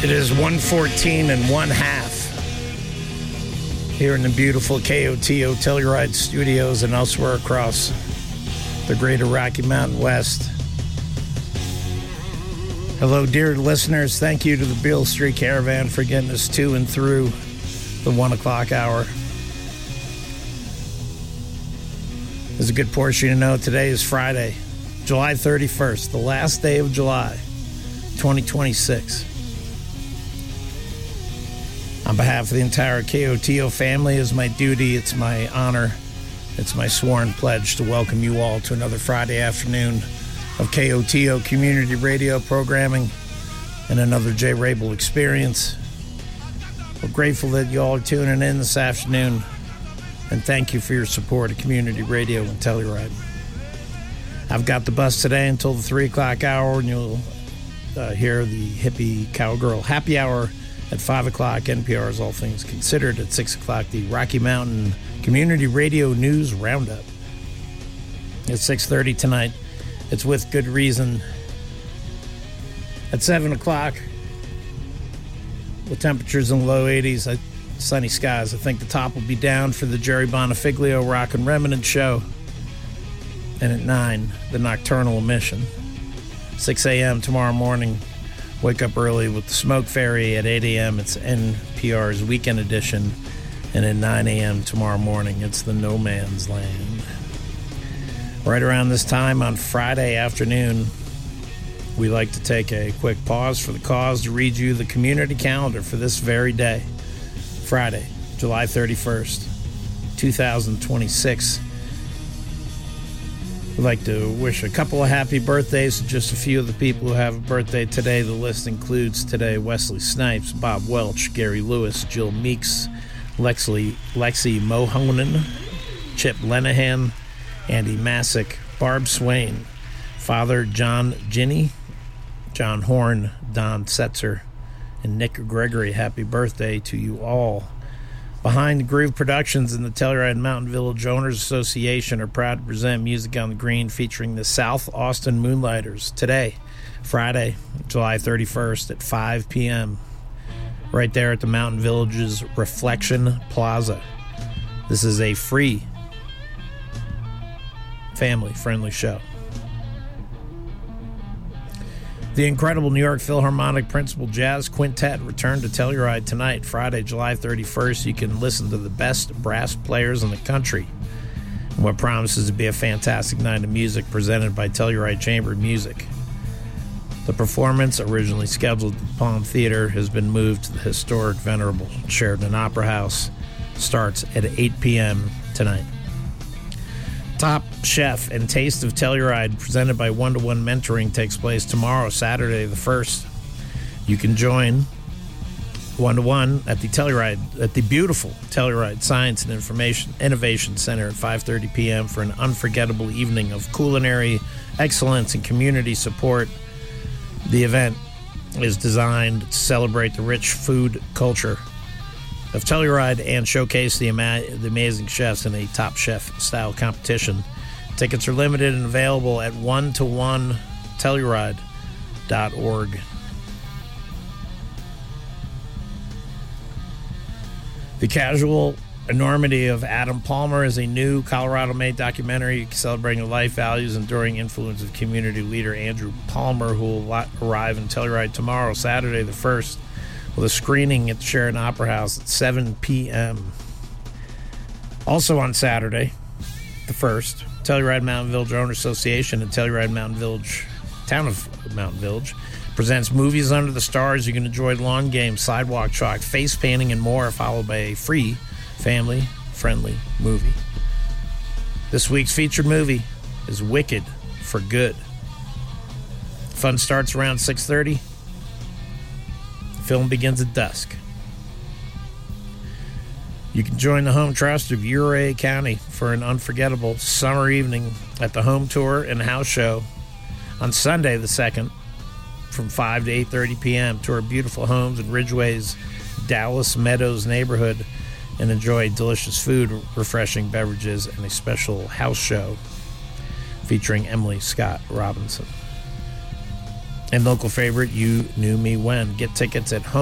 It is 1:14 and 1/2 here in the beautiful KOTO Telluride Studios and elsewhere across the greater Rocky Mountain West. Hello, dear listeners. Thank you to the Beale Street Caravan for getting us to and through the 1 o'clock hour. There's a good portion to know. Today is Friday, July 31st, the last day of July, 2026. On behalf of the entire KOTO family, it's my duty, it's my honor, it's my sworn pledge to welcome you all to another Friday afternoon of KOTO community radio programming and another Jay Rabel experience. We're grateful that you all are tuning in this afternoon, and thank you for your support of community radio in Telluride. I've got the bus today until the 3 o'clock hour, and you'll hear the hippie cowgirl happy hour at 5 o'clock, NPR's All Things Considered. At 6 o'clock, the Rocky Mountain Community Radio News Roundup. At 6:30 tonight, it's With Good Reason. At 7 o'clock, with temperatures in the low 80s, sunny skies, I think the top will be down for the Jerry Bonifiglio Rock and Remnant Show. And at 9, the Nocturnal Emission. 6 a.m. tomorrow morning, wake up early with the Smoke Fairy. At 8 a.m., it's NPR's Weekend Edition. And at 9 a.m. tomorrow morning, it's the No Man's Land. Right around this time on Friday afternoon, we like to take a quick pause for the cause to read you the community calendar for this very day, Friday, July 31st, 2026. We'd like to wish a couple of happy birthdays to just a few of the people who have a birthday today. The list includes today Wesley Snipes, Bob Welch, Gary Lewis, Jill Meeks, Lexi Mohonen, Chip Lenahan, Andy Masick, Barb Swain, Father John Ginny, John Horn, Don Setzer, and Nick Gregory. Happy birthday to you all. Behind the Groove Productions and the Telluride Mountain Village Owners Association are proud to present Music on the Green featuring the South Austin Moonlighters today, Friday, July 31st at 5 p.m. right there at the Mountain Village's Reflection Plaza. This is a free, family-friendly show. The incredible New York Philharmonic Principal Jazz Quintet returned to Telluride tonight, Friday, July 31st. You can listen to the best brass players in the country in what promises to be a fantastic night of music presented by Telluride Chamber of Music. The performance, originally scheduled at the Palm Theater, has been moved to the historic Venerable Sheridan Opera House. Starts at 8 p.m. tonight. Top Chef and Taste of Telluride, presented by One-to-One Mentoring, takes place tomorrow, Saturday the 1st. You can join One-to-One at the beautiful Telluride Science and Innovation Center at 5:30 p.m. for an unforgettable evening of culinary excellence and community support. The event is designed to celebrate the rich food culture of Telluride and showcase the amazing chefs in a Top Chef style competition. Tickets are limited and available at one-to-one-telluride.org. The Casual Enormity of Adam Palmer is a new Colorado-made documentary celebrating the life, values, and enduring influence of community leader Andrew Palmer, who will arrive in Telluride tomorrow, Saturday the 1st, with a screening at the Sheridan Opera House at 7 p.m. Also on Saturday, the 1st, Telluride Mountain Village Owner Association and Telluride Mountain Village, Town of Mountain Village, presents Movies Under the Stars. You can enjoy lawn games, sidewalk chalk, face painting, and more, followed by a free, family-friendly movie. This week's featured movie is Wicked for Good. Fun starts around 6:30. The film begins at dusk. You can join the Home Trust of Ouray County for an unforgettable summer evening at the home tour and house show on Sunday the 2nd from 5 to 8:30 p.m. Tour beautiful homes in Ridgeway's Dallas Meadows neighborhood and enjoy delicious food, refreshing beverages, and a special house show featuring Emily Scott Robinson. And local favorite, You Knew Me When. Get tickets at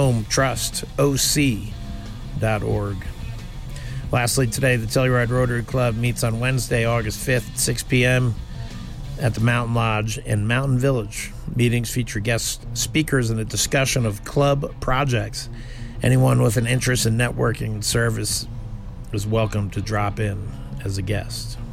hometrust.org. Lastly, today, the Telluride Rotary Club meets on Wednesday, August 5th, 6 p.m. at the Mountain Lodge in Mountain Village. Meetings feature guest speakers and a discussion of club projects. Anyone with an interest in networking and service is welcome to drop in as a guest.